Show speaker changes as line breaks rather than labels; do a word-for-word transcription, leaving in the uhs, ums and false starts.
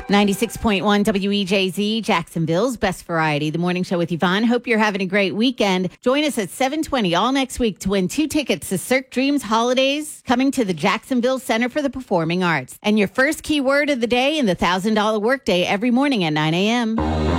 ninety-six point one W E J Z, Jacksonville's Best Variety, the morning show with Yvonne. Hope you're having a great weekend. Join us at seven twenty all next week to win two tickets to Cirque Dreams Holidays, coming to the Jacksonville Center for the Performing Arts. And your first keyword of the day in the one thousand dollars workday every morning at nine a.m.